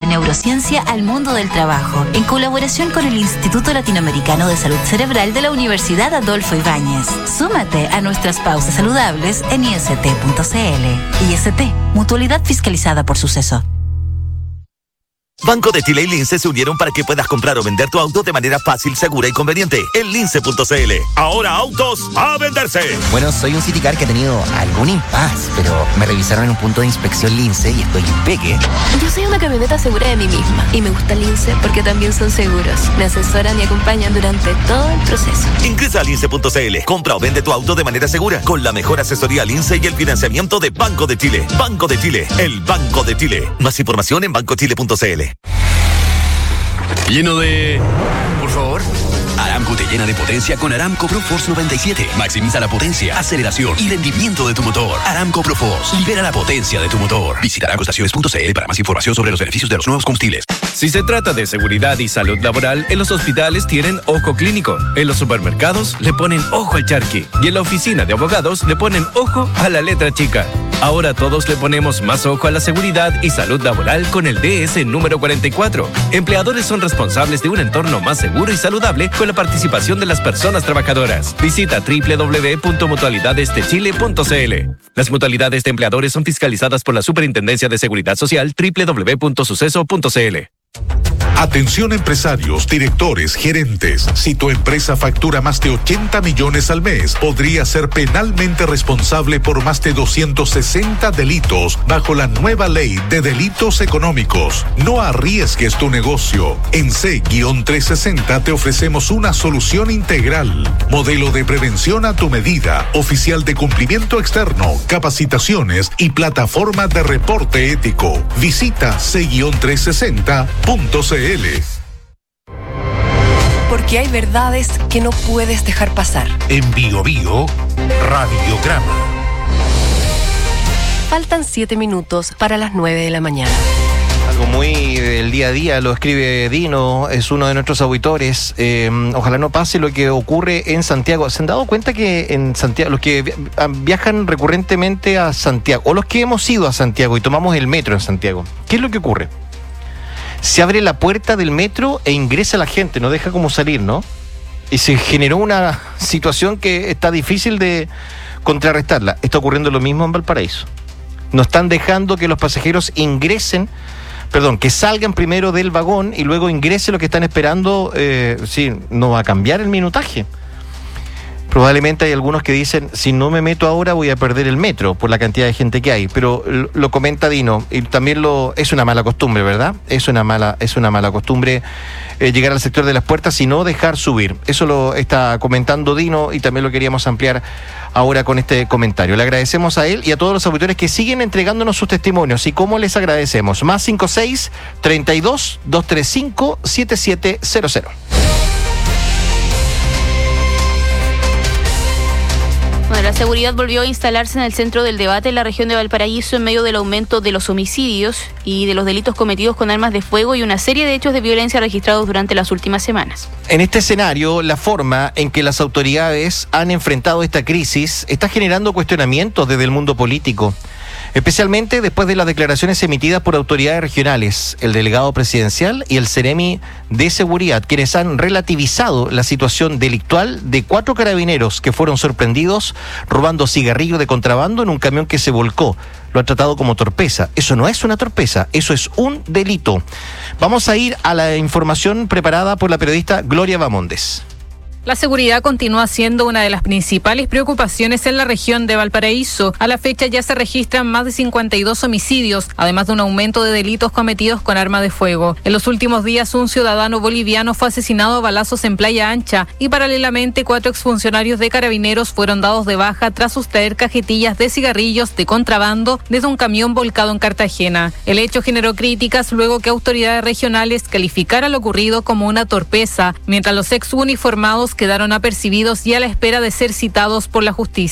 neurociencia al mundo del trabajo, en colaboración con el Instituto Latinoamericano de Salud Cerebral de la Universidad Adolfo Ibáñez. Súmate a nuestras pausas saludables en ist.cl. IST, mutualidad fiscalizada por Suceso. Banco de Chile y Lince se unieron para que puedas comprar o vender tu auto de manera fácil, segura y conveniente en lince.cl. Ahora autos a venderse. Bueno, soy un Citicar que ha tenido algún impas, pero me revisaron en un punto de inspección Lince y estoy impeque. Yo soy una camioneta segura de mí misma y me gusta Lince porque también son seguros. Me asesoran y acompañan durante todo el proceso. Ingresa a lince.cl. Compra o vende tu auto de manera segura con la mejor asesoría Lince y el financiamiento de Banco de Chile. Banco de Chile, el Banco de Chile. Más información en bancochile.cl. Lleno de... Por favor. Aramco te llena de potencia con Aramco ProForce 97. Maximiza la potencia, aceleración y rendimiento de tu motor. Aramco ProForce. Libera la potencia de tu motor. Visita aramcoestaciones.cl para más información sobre los beneficios de los nuevos combustibles. Si se trata de seguridad y salud laboral, en los hospitales tienen ojo clínico. En los supermercados le ponen ojo al charqui. Y en la oficina de abogados le ponen ojo a la letra chica. Ahora todos le ponemos más ojo a la seguridad y salud laboral con el DS número 44. Empleadores son responsables de un entorno más seguro y saludable con la participación de las personas trabajadoras. Visita www.mutualidadesdechile.cl. Las mutualidades de empleadores son fiscalizadas por la Superintendencia de Seguridad Social www.suceso.cl. Atención empresarios, directores, gerentes. Si tu empresa factura más de 80 millones al mes, podría ser penalmente responsable por más de 260 delitos bajo la nueva ley de delitos económicos. No arriesgues tu negocio. En C-360 te ofrecemos una solución integral. Modelo de prevención a tu medida, oficial de cumplimiento externo, capacitaciones y plataforma de reporte ético. Visita C-360.cl. Porque hay verdades que no puedes dejar pasar. En Bio Bio, Radiograma. Faltan 7 minutos para las 9 de la mañana. Algo muy del día a día, lo escribe Dino, es uno de nuestros auditores. Ojalá no pase lo que ocurre en Santiago. ¿Se han dado cuenta que en Santiago, los que viajan recurrentemente a Santiago, o los que hemos ido a Santiago y tomamos el metro en Santiago, qué es lo que ocurre? Se abre la puerta del metro e ingresa la gente, no deja como salir, ¿no? Y se generó una situación que está difícil de contrarrestarla. Está ocurriendo lo mismo en Valparaíso. No están dejando que los pasajeros que salgan primero del vagón y luego ingresen lo que están esperando. Sí, no va a cambiar el minutaje. Probablemente hay algunos que dicen, si no me meto ahora voy a perder el metro por la cantidad de gente que hay. Pero lo comenta Dino, y también es una mala costumbre, ¿verdad? Es una mala costumbre llegar al sector de las puertas y no dejar subir. Eso lo está comentando Dino y también lo queríamos ampliar ahora con este comentario. Le agradecemos a él y a todos los auditores que siguen entregándonos sus testimonios. ¿Y cómo les agradecemos? Más 56-32-235-7700. Bueno, la seguridad volvió a instalarse en el centro del debate en la región de Valparaíso en medio del aumento de los homicidios y de los delitos cometidos con armas de fuego y una serie de hechos de violencia registrados durante las últimas semanas. En este escenario, la forma en que las autoridades han enfrentado esta crisis está generando cuestionamientos desde el mundo político, especialmente después de las declaraciones emitidas por autoridades regionales, el delegado presidencial y el Ceremi de Seguridad, quienes han relativizado la situación delictual de 4 carabineros que fueron sorprendidos robando cigarrillos de contrabando en un camión que se volcó. Lo ha tratado como torpeza. Eso no es una torpeza, eso es un delito. Vamos a ir a la información preparada por la periodista Gloria Bamondes. La seguridad continúa siendo una de las principales preocupaciones en la región de Valparaíso. A la fecha ya se registran más de 52 homicidios, además de un aumento de delitos cometidos con arma de fuego. En los últimos días, un ciudadano boliviano fue asesinado a balazos en Playa Ancha y paralelamente 4 exfuncionarios de carabineros fueron dados de baja tras sustraer cajetillas de cigarrillos de contrabando desde un camión volcado en Cartagena. El hecho generó críticas luego que autoridades regionales calificaran lo ocurrido como una torpeza, mientras los ex uniformados quedaron apercibidos y a la espera de ser citados por la justicia.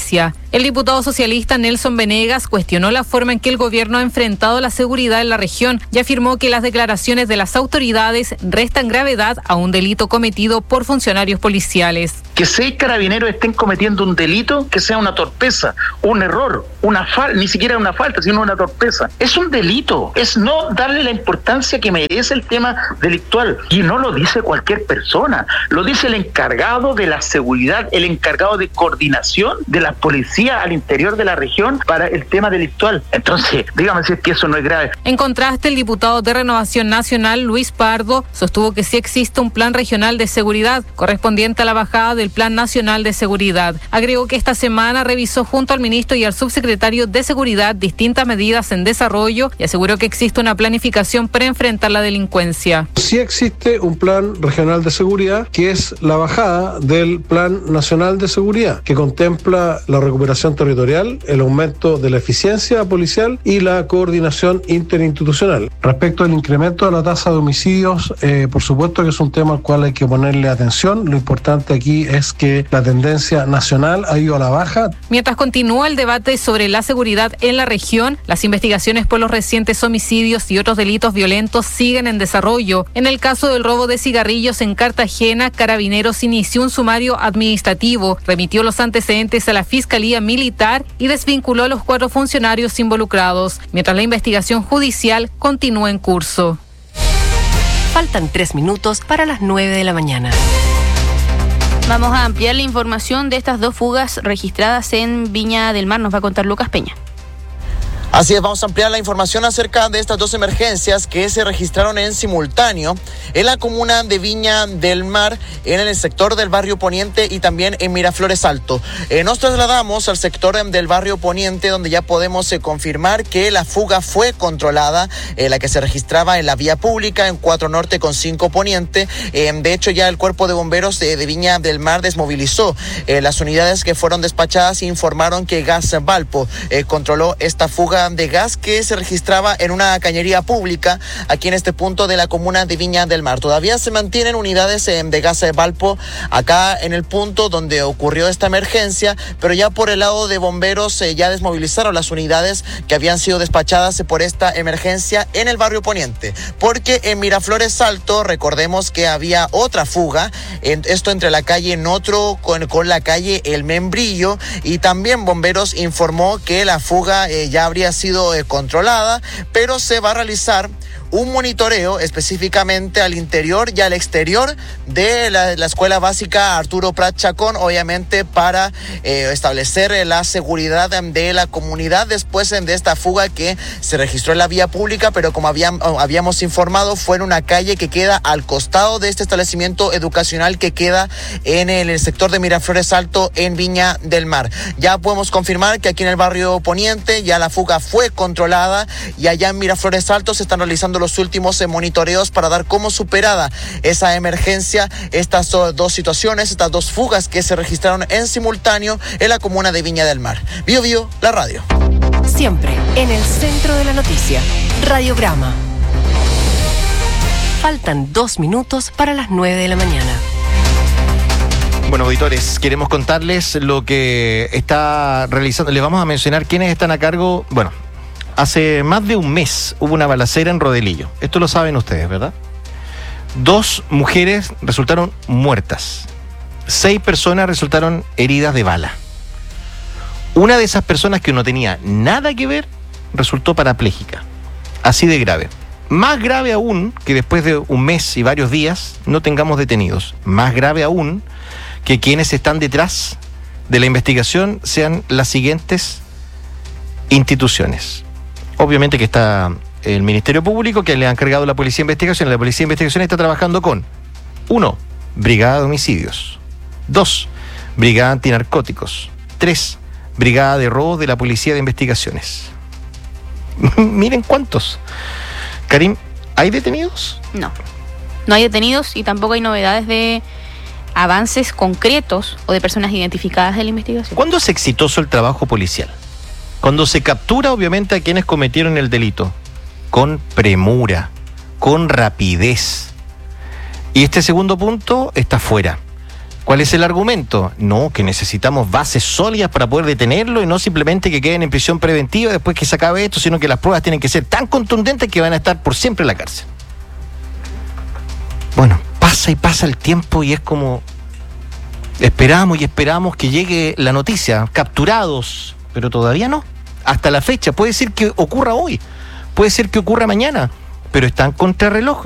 El diputado socialista Nelson Venegas cuestionó la forma en que el gobierno ha enfrentado la seguridad en la región y afirmó que las declaraciones de las autoridades restan gravedad a un delito cometido por funcionarios policiales. Que 6 carabineros estén cometiendo un delito, que sea una torpeza, un error, ni siquiera una falta, sino una torpeza. Es un delito, es no darle la importancia que merece el tema delictual. Y no lo dice cualquier persona, lo dice el encargado de la seguridad, el encargado de coordinación de la policía al interior de la región para el tema delictual. Entonces, dígame si es que eso no es grave. En contraste, el diputado de Renovación Nacional, Luis Pardo, sostuvo que sí existe un plan regional de seguridad correspondiente a la bajada del Plan Nacional de Seguridad. Agregó que esta semana revisó junto al ministro y al subsecretario de Seguridad distintas medidas en desarrollo y aseguró que existe una planificación para enfrentar la delincuencia. Sí existe un plan regional de seguridad que es la bajada del Plan Nacional de Seguridad, que contempla la recuperación territorial, el aumento de la eficiencia policial y la coordinación interinstitucional. Respecto al incremento de la tasa de homicidios, por supuesto que es un tema al cual hay que ponerle atención. Lo importante aquí es que la tendencia nacional ha ido a la baja. Mientras continúa el debate sobre la seguridad en la región, las investigaciones por los recientes homicidios y otros delitos violentos siguen en desarrollo. En el caso del robo de cigarrillos en Cartagena, Carabineros inició un sumario administrativo, remitió los antecedentes a la Fiscalía Militar y desvinculó a los 4 funcionarios involucrados, mientras la investigación judicial continúa en curso. Faltan 3 minutos para las 9 de la mañana. Vamos a ampliar la información de estas 2 fugas registradas en Viña del Mar. Nos va a contar Lucas Peña. Así es, vamos a ampliar la información acerca de estas 2 emergencias que se registraron en simultáneo en la comuna de Viña del Mar, en el sector del barrio Poniente y también en Miraflores Alto. Nos trasladamos al sector del barrio Poniente, donde ya podemos confirmar que la fuga fue controlada, la que se registraba en la vía pública en 4 Norte con 5 Poniente. De hecho, ya el cuerpo de bomberos de Viña del Mar desmovilizó las unidades que fueron despachadas e informaron que Gas Valpo controló esta fuga de gas que se registraba en una cañería pública aquí en este punto de la comuna de Viña del Mar. Todavía se mantienen unidades de Gas Valpo acá en el punto donde ocurrió esta emergencia, pero ya por el lado de bomberos ya desmovilizaron las unidades que habían sido despachadas por esta emergencia en el barrio Poniente, porque en Miraflores Alto recordemos que había otra fuga, esto entre la calle Notro con la calle El Membrillo, y también bomberos informó que la fuga ya habría sido controlada, pero se va a realizar un monitoreo específicamente al interior y al exterior de la escuela básica Arturo Prat Chacón, obviamente para establecer la seguridad de la comunidad después de esta fuga que se registró en la vía pública, pero como habíamos informado, fue en una calle que queda al costado de este establecimiento educacional que queda en el sector de Miraflores Alto en Viña del Mar. Ya podemos confirmar que aquí en el barrio Poniente ya la fuga fue controlada y allá en Miraflores Alto se están realizando los últimos monitoreos para dar como superada esa emergencia, estas 2 situaciones, estas 2 fugas que se registraron en simultáneo en la comuna de Viña del Mar. Bio Bio, la radio. Siempre en el centro de la noticia. Radiograma. Faltan 2 minutos para las 9 de la mañana. Bueno, auditores, queremos contarles lo que está realizando. Les vamos a mencionar quiénes están a cargo. Bueno, hace más de un mes hubo una balacera en Rodelillo. Esto lo saben ustedes, ¿verdad? 2 mujeres resultaron muertas. 6 personas resultaron heridas de bala. Una de esas personas que no tenía nada que ver resultó parapléjica. Así de grave. Más grave aún que después de un mes y varios días no tengamos detenidos. Más grave aún que quienes están detrás de la investigación sean las siguientes instituciones. Obviamente que está el Ministerio Público, que le han encargado la Policía de Investigación. La Policía de Investigación está trabajando con 1. Brigada de Homicidios. 2. Brigada Antinarcóticos. 3. Brigada de Robos de la Policía de Investigaciones. Miren cuántos. Karim, ¿hay detenidos? No hay detenidos y tampoco hay novedades de avances concretos o de personas identificadas de la investigación. ¿Cuándo es exitoso el trabajo policial? Cuando se captura, obviamente, a quienes cometieron el delito, con premura, con rapidez. Y este segundo punto está fuera. ¿Cuál es el argumento? No, que necesitamos bases sólidas para poder detenerlo y no simplemente que queden en prisión preventiva después que se acabe esto, sino que las pruebas tienen que ser tan contundentes que van a estar por siempre en la cárcel. Bueno, pasa y pasa el tiempo y es como esperamos y esperamos que llegue la noticia, capturados, pero todavía no. Hasta la fecha, puede ser que ocurra hoy, puede ser que ocurra mañana, pero están contrarreloj